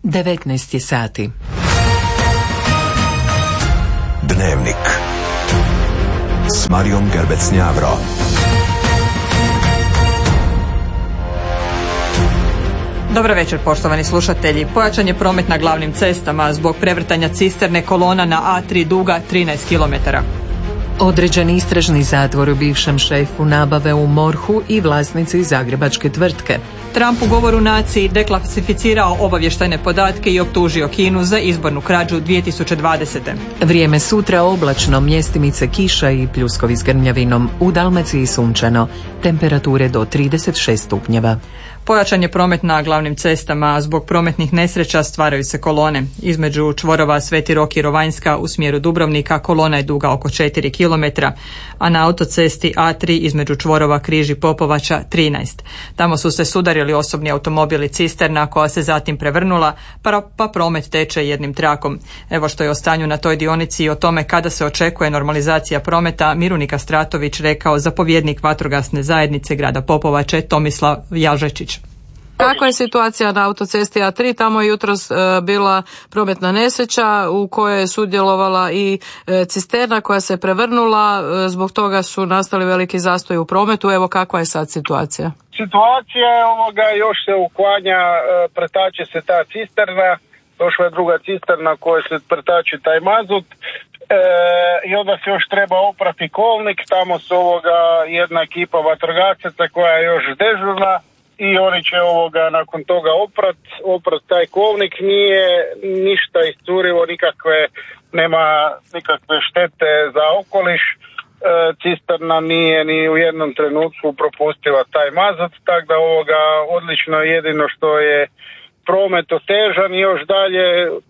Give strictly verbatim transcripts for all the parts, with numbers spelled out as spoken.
devetnaest je sati. Dnevnik s Marijom Gerbec-Njavro. Dobar večer, poštovani slušatelji. Pojačan je promet na glavnim cestama zbog prevrtanja cisterne kolona na A tri duga trinaest kilometara. Određen istražni zatvor u bivšem šefu nabave u MORH-u i vlasnici zagrebačke tvrtke. Trump u govoru naciji deklasificirao obavještajne podatke i optužio Kinu za izbornu krađu dvije tisuće dvadesete. Vrijeme sutra oblačno, mjestimice kiša i pljuskovi s grmljavinom. U Dalmaciji sunčano. Temperature do trideset šest stupnjeva. Pojačan je promet na glavnim cestama, a zbog prometnih nesreća stvaraju se kolone. Između čvorova Sveti Rok i Rovanjska u smjeru Dubrovnika kolona je duga oko četiri kilometra, a na autocesti A tri između čvorova Križ i Popovača trinaest. Tamo su se sudarili osobni automobil i cisterna koja se zatim prevrnula, pa, pa promet teče jednim trakom. Evo što je o stanju na toj dionici i o tome kada se očekuje normalizacija prometa Mirunika Stratović rekao zapovjednik vatrogasne zajednice grada Popovače Tomislav Jažečić. Kakva je situacija na autocesti A tri? Tamo je jutros e, bila prometna nesreća u kojoj je sudjelovala i e, cisterna koja se prevrnula, e, zbog toga su nastali veliki zastoj u prometu. Evo kakva je sad situacija? Situacija je ovoga, još se uklanja, e, pretače se ta cisterna, došla je druga cisterna koja se pretače taj mazut. E, I onda se još treba oprati kolnik, tamo su ovoga jedna ekipa vatrogasaca koja je još dežurna. I oni će ovoga nakon toga oprat, oprat taj kolnik, nije ništa iscurilo, nikakve, nema nikakve štete za okoliš, e, cisterna nije ni u jednom trenutku propustila taj mazut, tako da ovoga odlično, jedino što je promet otežan i još dalje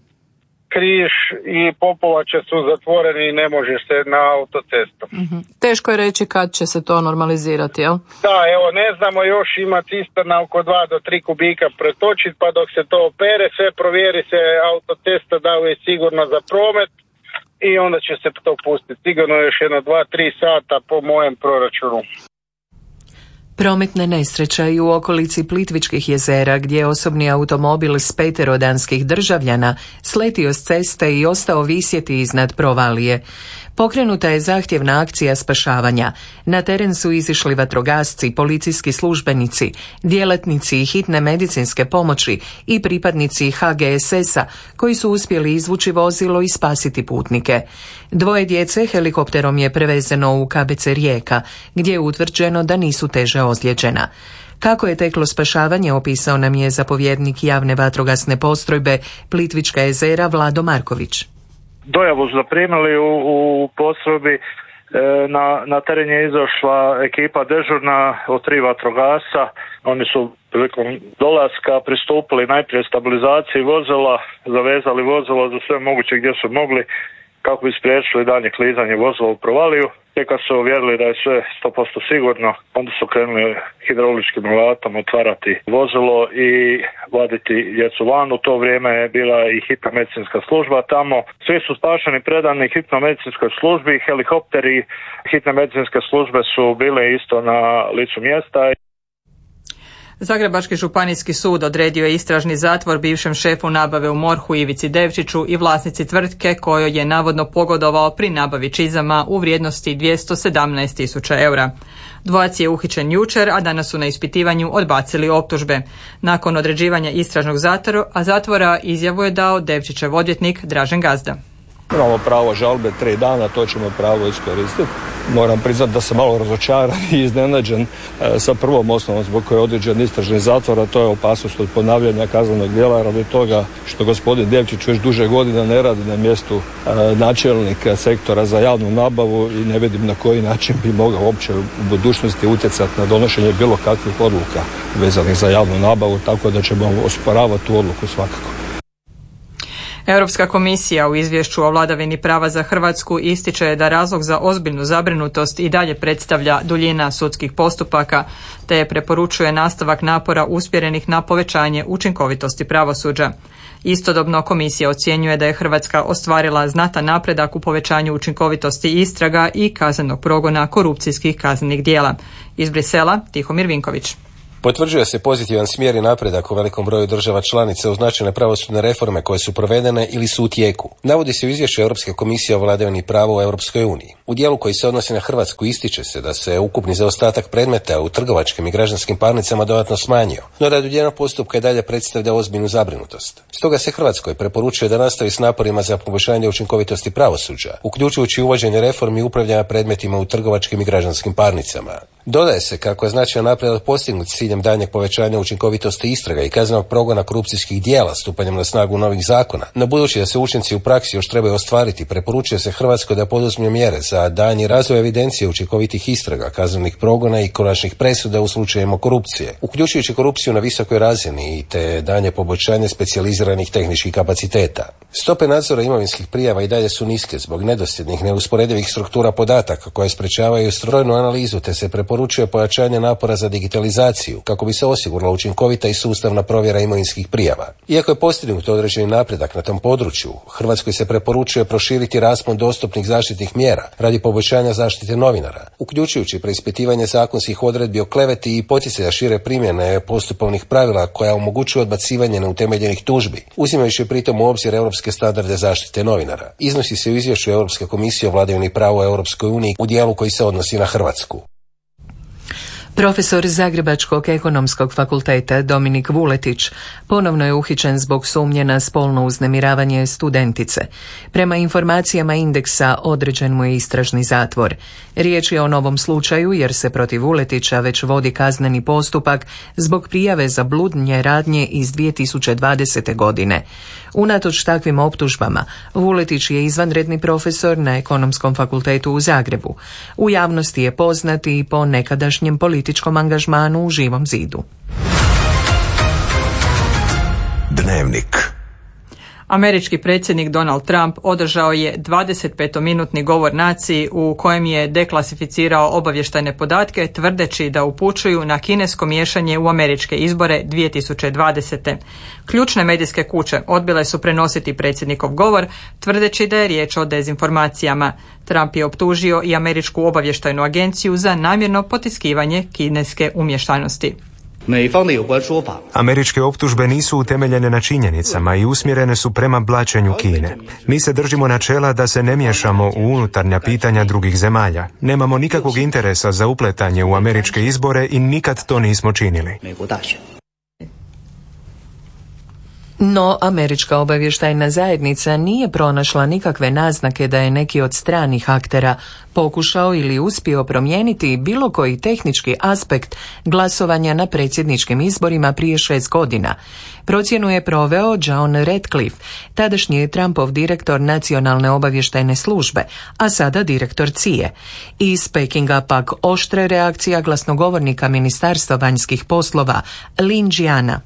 Križ i Popovača su zatvoreni i ne može se na autocestu. Mm-hmm. Teško je reći kad će se to normalizirati, jel? Da, evo, ne znamo, još ima cisterna oko dva do tri kubika pretočiti, pa dok se to opere, sve provjeri se autocesta da li je sigurno za promet i onda će se to pustiti. Sigurno još jedno dva tri sata po mojem proračunu. Prometna nesreća i u okolici Plitvičkih jezera gdje je osobni automobil s petero danskih državljana sletio s ceste i ostao visjeti iznad provalije. Pokrenuta je zahtjevna akcija spašavanja. Na teren su izišli vatrogasci, policijski službenici, djelatnici hitne medicinske pomoći i pripadnici H G S S-a koji su uspjeli izvući vozilo i spasiti putnike. Dvoje djece helikopterom je prevezeno u K B C Rijeka, gdje je utvrđeno da nisu teže ozlijeđena. Kako je teklo spašavanje opisao nam je zapovjednik javne vatrogasne postrojbe Plitvička jezera Vlado Marković. Dojavu su zaprimili u, u postrojbi, e, na, na teren je izašla ekipa dežurna od tri vatrogasca. Oni su prilikom dolaska pristupili najprije stabilizaciji vozila, zavezali vozilo za sve moguće gdje su mogli kako bi spriječili dalje klizanje vozila u provaliju. Tek kad su uvjerili da je sve sto posto sigurno, onda su krenuli hidrauličkim alatom otvarati vozilo i vaditi djecu van. U to vrijeme je bila i hitna medicinska služba tamo. Svi su spašeni, predani hitnoj medicinskoj službi, helikopteri hitne medicinske službe su bile isto na licu mjesta. Zagrebački županijski sud odredio je istražni zatvor bivšem šefu nabave u MORH-u Ivici Devčiću i vlasnici tvrtke kojoj je navodno pogodovao pri nabavi čizama u vrijednosti dvjesto sedamnaest tisuća eura. Dvojac je uhićen jučer, a danas su na ispitivanju odbacili optužbe. Nakon određivanja istražnog zatvora, a zatvora izjavu je dao Devčićev odvjetnik Dražen Gazda. Imamo pravo žalbe tri dana, to ćemo pravo iskoristiti. Moram priznati da sam malo razočaran i iznenađen e, sa prvom osnovom zbog koje je određen istražni zatvor, a to je opasnost od ponavljanja kaznenog djela radi toga što gospodin Devčić već duže godina ne radi na mjestu e, načelnika sektora za javnu nabavu i ne vidim na koji način bi mogao uopće u budućnosti utjecati na donošenje bilo kakvih odluka vezanih za javnu nabavu, tako da ćemo osporavati tu odluku svakako. Europska komisija u izvješću o vladavini prava za Hrvatsku ističe da razlog za ozbiljnu zabrinutost i dalje predstavlja duljina sudskih postupaka, te preporučuje nastavak napora usmjerenih na povećanje učinkovitosti pravosuđa. Istodobno komisija ocjenjuje da je Hrvatska ostvarila znatan napredak u povećanju učinkovitosti istraga i kaznenog progona korupcijskih kaznenih djela. Iz Brisela, Tihomir Vinković. Potvrđuje se pozitivan smjer i napredak u velikom broju država članica uz značajne pravosudne reforme koje su provedene ili su u tijeku. Navodi se u izvješću Europske komisije o vladavini prava u Europskoj uniji. U dijelu koji se odnosi na Hrvatsku ističe se da se ukupni zaostatak predmeta u trgovačkim i građanskim parnicama dodatno smanjio, no da duljina postupka i dalje predstavlja ozbiljnu zabrinutost. Stoga se Hrvatskoj preporučuje da nastavi s naporima za poboljšanje učinkovitosti pravosuđa, uključujući uvođenje reformi upravljanja predmetima u trgovačkim i građanskim parnicama. Dodaje se kako je značajan napredak postignut s ciljem daljnjeg povećanja učinkovitosti istraga i kaznenog progona korupcijskih dijela stupanjem na snagu novih zakona. No budući da se učinci u praksi još trebaju ostvariti, preporučuje se Hrvatskoj da poduzme mjere za daljnji razvoj evidencije učinkovitih istraga, kaznenih progona i konačnih presuda u slučajevima korupcije, uključujući korupciju na visokoj razini i te daljnje poboljšanje specijaliziranih tehničkih kapaciteta. Stope nadzora imovinskih prijava i dalje su niske zbog nedosljednih, neusporedivih struktura podataka koje sprečavaju strojnu analizu, te se preporučuje pojačanje napora za digitalizaciju kako bi se osigurala učinkovita i sustavna provjera imovinskih prijava. Iako je postignut određeni napredak na tom području, Hrvatskoj se preporučuje proširiti raspon dostupnih zaštitnih mjera radi poboljšanja zaštite novinara, uključujući preispitivanje zakonskih odredbi o kleveti i poticaja šire primjene postupovnih pravila koja omogućuju odbacivanje neutemeljenih tužbi, uzimajući pritom u obzir europske standarde zaštite novinara. Iznosi se u izvješću Europske komisije o vladavini prava u Europskoj uniji u dijelu koji se odnosi na Hrvatsku. Profesor Zagrebačkog ekonomskog fakulteta Dominik Vuletić ponovno je uhićen zbog sumnje na spolno uznemiravanje studentice. Prema informacijama Indeksa određen mu je istražni zatvor. Riječ je o novom slučaju jer se protiv Vuletića već vodi kazneni postupak zbog prijave za bludnje radnje iz dvije tisuće dvadesete. godine. Unatoč takvim optužbama, Vuletić je izvanredni profesor na Ekonomskom fakultetu u Zagrebu. U javnosti je poznat i po nekadašnjem političkom angažmanu u Živom zidu. Dnevnik. Američki predsjednik Donald Trump održao je dvadesetpetominutni govor naciji u kojem je deklasificirao obavještajne podatke tvrdeći da upućuju na kinesko miješanje u američke izbore dvije tisuće dvadesete. Ključne medijske kuće odbile su prenositi predsjednikov govor tvrdeći da je riječ o dezinformacijama. Trump je optužio i američku obavještajnu agenciju za namjerno potiskivanje kineske umješanosti. Američke optužbe nisu utemeljene na činjenicama i usmjerene su prema blaćenju Kine. Mi se držimo načela da se ne miješamo u unutarnja pitanja drugih zemalja. Nemamo nikakvog interesa za upletanje u američke izbore i nikad to nismo činili. No, američka obavještajna zajednica nije pronašla nikakve naznake da je neki od stranih aktera pokušao ili uspio promijeniti bilo koji tehnički aspekt glasovanja na predsjedničkim izborima prije šest godina. Procjenu je proveo John Ratcliffe, tadašnji je Trumpov direktor nacionalne obavještajne službe, a sada direktor C I A. Iz Pekinga pak oštre reakcija glasnogovornika Ministarstva vanjskih poslova Lin Jiana.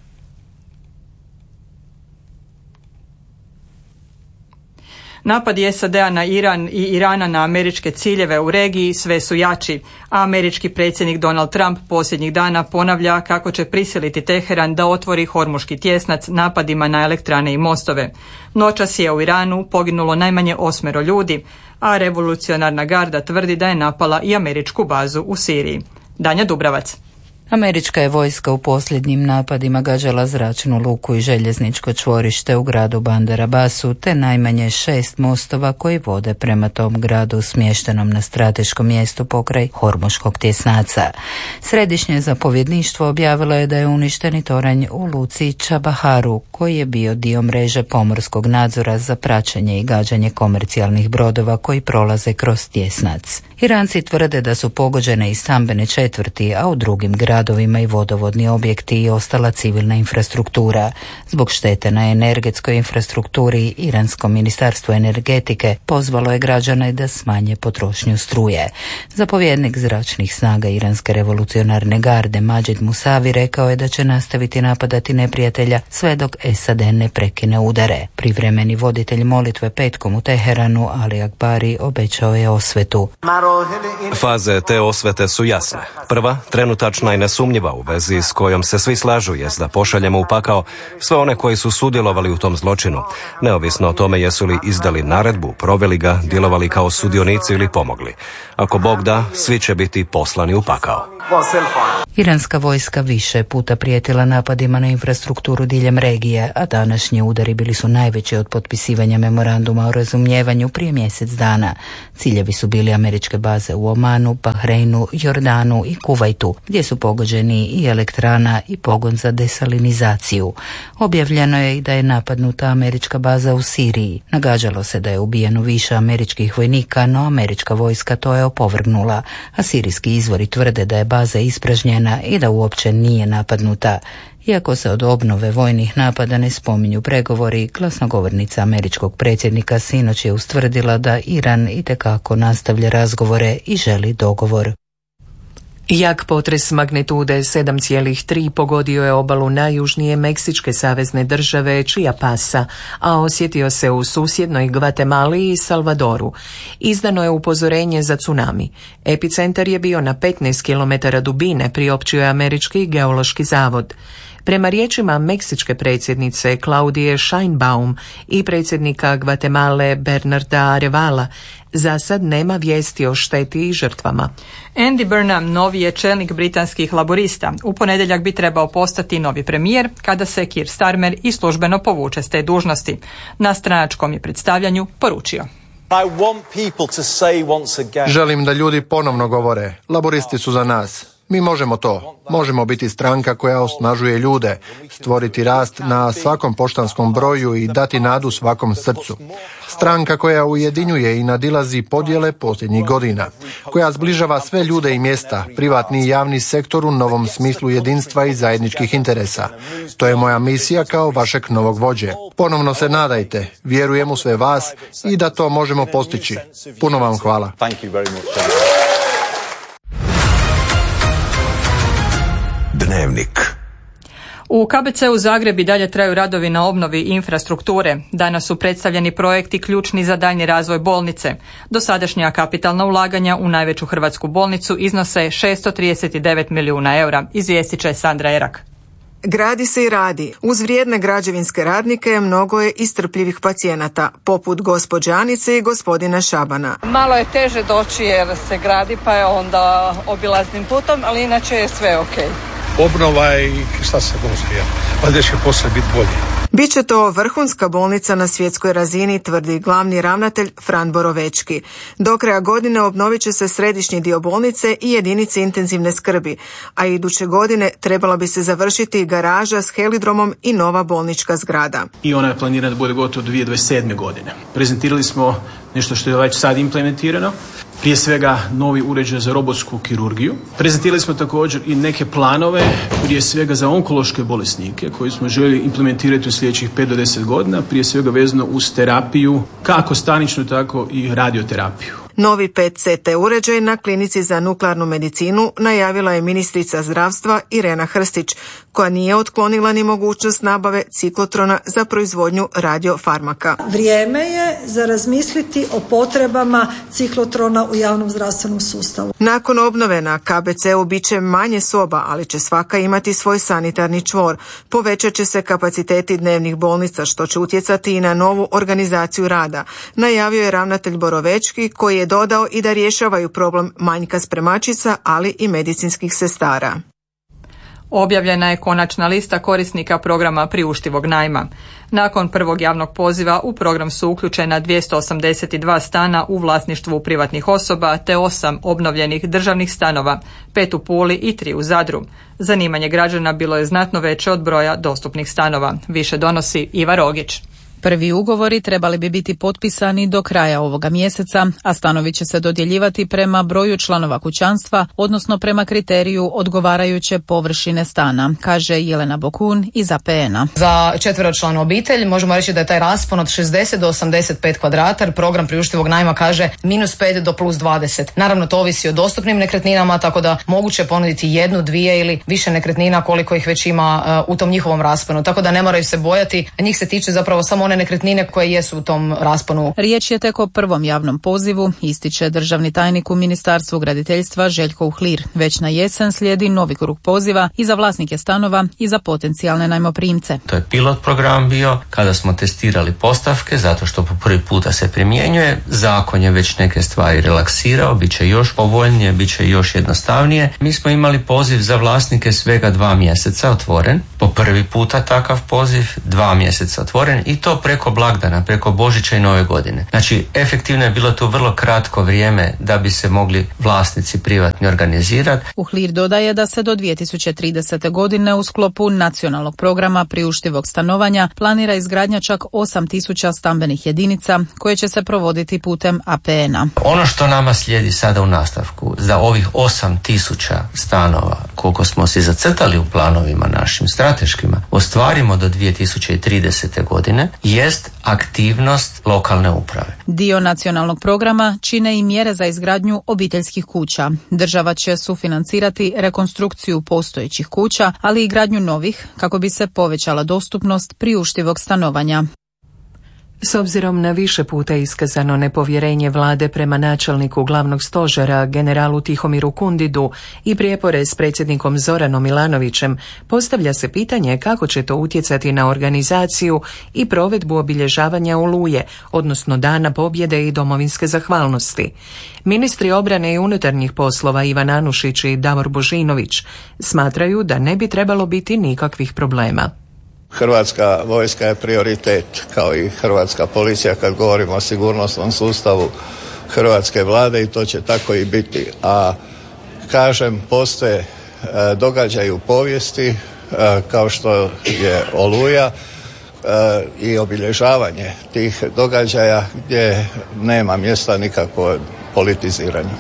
Napadi S A D-a na Iran i Irana na američke ciljeve u regiji sve su jači, a američki predsjednik Donald Trump posljednjih dana ponavlja kako će prisiliti Teheran da otvori Hormuški tjesnac napadima na elektrane i mostove. Noćas je u Iranu poginulo najmanje osmero ljudi, a revolucionarna garda tvrdi da je napala i američku bazu u Siriji. Danja Dubravac. Američka je vojska u posljednjim napadima gađala zračnu luku i željezničko čvorište u gradu Bandar Abbasu, te najmanje šest mostova koji vode prema tom gradu smještenom na strateškom mjestu pokraj Hormuškog tjesnaca. Središnje zapovjedništvo objavilo je da je uništeni toranj u luci Čabaharu, koji je bio dio mreže pomorskog nadzora za praćenje i gađanje komercijalnih brodova koji prolaze kroz tjesnac. Iranci tvrde da su pogođene i stambene četvrti, a u drugim gradovima i vodovodni objekti i ostala civilna infrastruktura. Zbog štete na energetskoj infrastrukturi, Iransko ministarstvo energetike pozvalo je građane da smanje potrošnju struje. Zapovjednik zračnih snaga Iranske revolucionarne garde Mađid Musavi rekao je da će nastaviti napadati neprijatelja sve dok S A D ne prekine udare. Privremeni voditelj molitve petkom u Teheranu, Ali Akbari, obećao je osvetu. Faze te osvete su jasne. Prva, trenutačna i nesumnjiva u vezi s kojom se svi slažu jest da pošaljemo u pakao sve one koji su sudjelovali u tom zločinu, neovisno o tome jesu li izdali naredbu, proveli ga, djelovali kao sudionici ili pomogli. Ako Bog da, svi će biti poslani u pakao. Iranska vojska više puta prijetila napadima na infrastrukturu diljem regije, a današnji udari bili su najveći od potpisivanja memoranduma o razumijevanju prije mjesec dana. Ciljevi su bili američke baze u Omanu, Bahreinu, Jordanu i Kuvajtu, gdje su pogođeni i elektrana i pogon za desalinizaciju. Objavljeno je i da je napadnuta američka baza u Siriji. Nagađalo se da je ubijeno više američkih vojnika, no američka vojska to je opovrgnula, a sirijski izvori tvrde da je baza ispražnjena i da uopće nije napadnuta. Iako se od obnove vojnih napada ne spominju pregovori, glasnogovornica američkog predsjednika sinoć je ustvrdila da Iran itekako nastavlja razgovore i želi dogovor. Jak potres magnitude sedam zarez tri pogodio je obalu najjužnije Meksičke savezne države Chiapasa, a osjetio se u susjednoj Gvatemali i Salvadoru. Izdano je upozorenje za tsunami. Epicentar je bio na petnaest kilometara dubine, priopćio je Američki geološki zavod. Prema riječima meksičke predsjednice Claudije Sheinbaum i predsjednika Gvatemale Bernarda Arevala, za sad nema vijesti o šteti i žrtvama. Andy Burnham, novi je čelnik britanskih laborista. U ponedjeljak bi trebao postati novi premijer kada se Keir Starmer i službeno povuče s te dužnosti. Na stranačkom je predstavljanju poručio: Želim da ljudi ponovno govore, laboristi su za nas. Mi možemo to. Možemo biti stranka koja osnažuje ljude, stvoriti rast na svakom poštanskom broju i dati nadu svakom srcu. Stranka koja ujedinjuje i nadilazi podjele posljednjih godina, koja zbližava sve ljude i mjesta, privatni i javni sektor u novom smislu jedinstva i zajedničkih interesa. To je moja misija kao vašeg novog vođe. Ponovno se nadajte, vjerujem u sve vas i da to možemo postići. Puno vam hvala. Dnevnik. U K B C-u Zagreb i dalje traju radovi na obnovi infrastrukture. Danas su predstavljeni projekti ključni za daljnji razvoj bolnice. Dosadašnja kapitalna ulaganja u najveću hrvatsku bolnicu iznose šesto trideset devet milijuna eura, izvijestit će Sandra Erak. Gradi se i radi. Uz vrijedne građevinske radnike mnogo je istrpljivih pacijenata, poput gospođe Anice i gospodina Šabana. Malo je teže doći jer se gradi, pa je onda obilaznim putom, ali inače je sve okej. Obnova i šta se može, ja. Valjda će poslije biti bolje. Biće to vrhunska bolnica na svjetskoj razini, tvrdi glavni ravnatelj Fran Borovečki. Do kraja godine obnovit će se središnji dio bolnice i jedinice intenzivne skrbi, a iduće godine trebala bi se završiti garaža s helidromom i nova bolnička zgrada. I ona je planirana da bude gotovo dvije tisuće dvadeset sedme. godine. Prezentirali smo nešto što je već sad implementirano. Prije svega novi uređaj za robotsku kirurgiju. Prezentirali smo također i neke planove, prije svega za onkološke bolesnike koji smo željeli implementirati u sljedećih pet do deset godina, prije svega vezano uz terapiju, kako staničnu, tako i radioterapiju. Novi P E T C T uređaj na klinici za nuklearnu medicinu najavila je ministrica zdravstva Irena Hrstić, koja nije otklonila ni mogućnost nabave ciklotrona za proizvodnju radiofarmaka. Vrijeme je za razmisliti o potrebama ciklotrona u javnom zdravstvenom sustavu. Nakon obnove na K B C-u bit će manje soba, ali će svaka imati svoj sanitarni čvor. Povećat će se kapaciteti dnevnih bolnica, što će utjecati i na novu organizaciju rada, najavio je ravnatelj Borovečki, koji je dodao i da rješavaju problem manjka spremačica, ali i medicinskih sestara. Objavljena je konačna lista korisnika programa priuštivog najma. Nakon prvog javnog poziva u program su uključena dvjesto osamdeset dva stana u vlasništvu privatnih osoba te osam obnovljenih državnih stanova, pet u Puli i tri u Zadru. Zanimanje građana bilo je znatno veće od broja dostupnih stanova. Više donosi Iva Rogić. Prvi ugovori trebali bi biti potpisani do kraja ovoga mjeseca, a stanovi će se dodjeljivati prema broju članova kućanstva, odnosno prema kriteriju odgovarajuće površine stana, kaže Jelena Bokun iz A P N-a. Za četveročlanu obitelj možemo reći da je taj raspon od šezdeset do osamdeset pet kvadrata, program priuštivog najma kaže minus pet do plus dvadeset. Naravno, to ovisi o dostupnim nekretninama, tako da moguće ponuditi jednu, dvije ili više nekretnina koliko ih već ima uh, u tom njihovom rasponu. Tako da ne moraju se bojati, njih se tiče zapravo samo one one nekretnine koje jesu u tom rasponu. Riječ je tek o prvom javnom pozivu, ističe državni tajnik u Ministarstvu graditeljstva Željko Uhlir. Već na jesen slijedi novi krug poziva i za vlasnike stanova i za potencijalne najmoprimce. To je pilot program bio kada smo testirali postavke, zato što po prvi puta se primjenjuje. Zakon je već neke stvari relaksirao, bit će još povoljnije, bit će još jednostavnije. Mi smo imali poziv za vlasnike svega dva mjeseca otvoren, po prvi puta takav poziv, dva mjeseca otvoren i to preko blagdana, preko Božića i Nove godine. Znači, efektivno je bilo to vrlo kratko vrijeme da bi se mogli vlasnici privatni organizirati. Uhlir dodaje da se do dvije tisuće tridesete godine u sklopu nacionalnog programa priuštivog stanovanja planira izgradnja čak osam tisuća stambenih jedinica koje će se provoditi putem A P N-a. Ono što nama slijedi sada u nastavku, za ovih osam tisuća stanova, koliko smo si zacrtali u planovima našim strateškima, ostvarimo do dvije tisuće tridesete godine, jest aktivnost lokalne uprave. Dio nacionalnog programa čine i mjere za izgradnju obiteljskih kuća. Država će sufinancirati rekonstrukciju postojećih kuća, ali i gradnju novih kako bi se povećala dostupnost priuštivog stanovanja. S obzirom na više puta iskazano nepovjerenje vlade prema načelniku glavnog stožera, generalu Tihomiru Kundidu, i prijepore s predsjednikom Zoranom Milanovićem, postavlja se pitanje kako će to utjecati na organizaciju i provedbu obilježavanja Oluje, odnosno Dana pobjede i domovinske zahvalnosti. Ministri obrane i unutarnjih poslova Ivan Anušić i Davor Božinović smatraju da ne bi trebalo biti nikakvih problema. Hrvatska vojska je prioritet, kao i hrvatska policija kad govorimo o sigurnosnom sustavu hrvatske vlade, i to će tako i biti. A kažem, postoje e, događaji u povijesti e, kao što je Oluja e, i obilježavanje tih događaja gdje nema mjesta nikakvo politiziranje.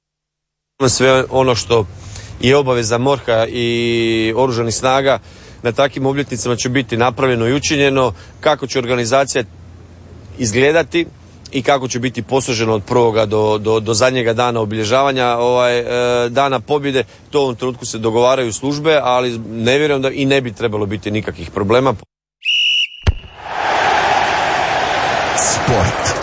Sve ono što je obaveza MORH-a i oružanih snaga na takvim obljetnicama će biti napravljeno i učinjeno, kako će organizacija izgledati i kako će biti posloženo od prvoga do, do, do zadnjega dana obilježavanja ovaj, e, dana pobjede. To u ovom trenutku se dogovaraju službe, ali ne vjerujem da i ne bi trebalo biti nikakvih problema. Sport.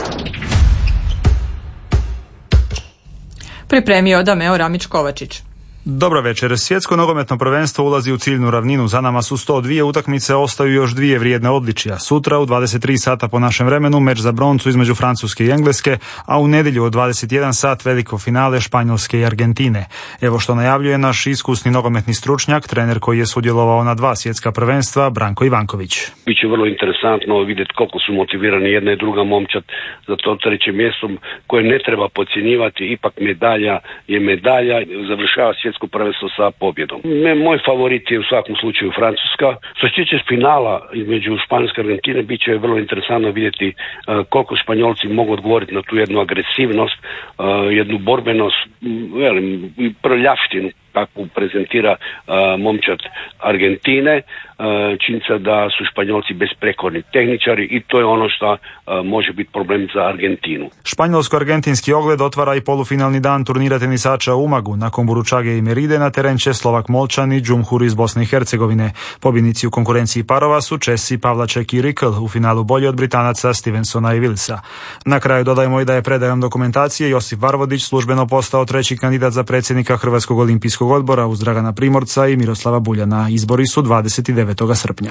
Pripremio Dameo Ramić-Kovačić. Dobro večer. Svjetsko nogometno prvenstvo ulazi u ciljnu ravninu. Za nama su sto dvije utakmice, ostaju još dvije vrijedne odličija. Sutra u dvadeset tri sata po našem vremenu meč za broncu između Francuske i Engleske, a u nedjelju od dvadeset jedan sat veliko finale Španjolske i Argentine. Evo što najavljuje naš iskusni nogometni stručnjak, trener koji je sudjelovao na dva svjetska prvenstva, Branko Ivanković. Biće vrlo interesantno vidjeti koliko su motivirani jedna i druga momčad za to treće mjesto koje ne treba podcjenjivati. Ipak medalja je medalja, završava svjetsko prvenstvo sa pobjedom. Moj favorit je u svakom slučaju Francuska. Što se tiče finala između Španjolske i Argentine, bit će vrlo interesantno vidjeti uh, koliko Španjolci mogu odgovoriti na tu jednu agresivnost, uh, jednu borbenost, velim, prljavštinu kakvu prezentira uh, momčad Argentine. Uh, činjenica da su Španjolci besprekorni tehničari i to je ono što uh, može biti problem za Argentinu. Španjolsko-argentinski ogled otvara i polufinalni dan turnira tenisača u Umagu. Nakon Buručage i Meride na teren će Slovak Molčan i Džumhur iz Bosne i Hercegovine. Pobjednici u konkurenciji parova su Česi Pavlaček i Rikl, u finalu bolji od Britanaca Stevensona i Willisa. Na kraju dodajemo i da je predajom dokumentacije Josip Varvodić službeno postao treći kandidat za predsjednika Hrvatskog olimpijskog odbora uz Dragana Primorca i Miroslava Buljana. Izbori su dvadeset devetog srpnja.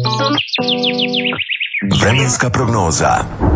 Vremenska prognoza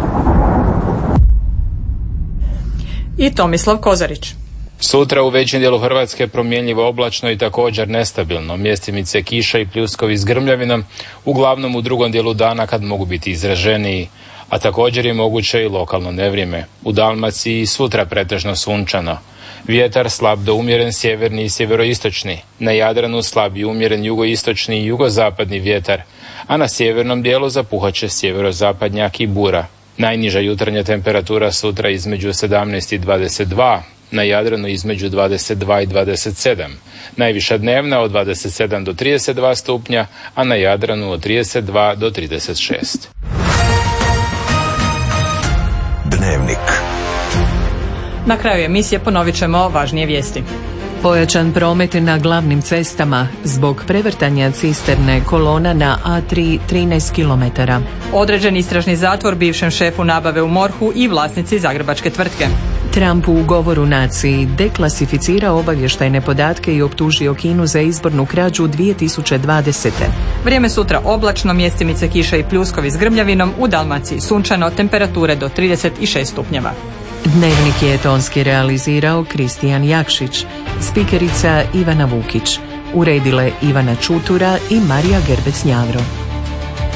I Tomislav Kozarić. Sutra u većem dijelu Hrvatske promjenljivo oblačno i također nestabilno. Mjestimice kiša i pljuskovi s grmljavinom, uglavnom u drugom dijelu dana kad mogu biti izraženiji, a također je moguće i lokalno nevrijeme. U Dalmaciji sutra pretežno sunčano. Vjetar slab do umjeren sjeverni i sjeveroistočni. Na Jadranu slab i umjeren jugoistočni i jugozapadni vjetar, a na sjevernom dijelu zapuhat će sjeverozapadnjak i bura. Najniža jutarnja temperatura sutra između sedamnaest i dvadeset dva, na Jadranu između dvadeset dva i dvadeset sedam. Najviša dnevna od dvadeset sedam do trideset dva stupnja, a na Jadranu od trideset dva do trideset šest. Dnevnik. Na kraju emisije ponovit ćemo važnije vijesti. Pojačan promet na glavnim cestama zbog prevrtanja cisterne kolona na A tri trinaest kilometara. Određen istražni zatvor bivšem šefu nabave u MORH-u i vlasnici zagrebačke tvrtke. Trump u govoru naciji deklasificirao obavještajne podatke i optužio Kinu za izbornu krađu dvije tisuće dvadesete. Vrijeme sutra oblačno, mjestimice kiša i pljuskovi s grmljavinom, u Dalmaciji sunčano, temperature do trideset šest stupnjeva. Dnevnik je tonski realizirao Kristijan Jakšić, spikerica Ivana Vukić, uredile Ivana Čutura i Marija Gerbec-Njavro.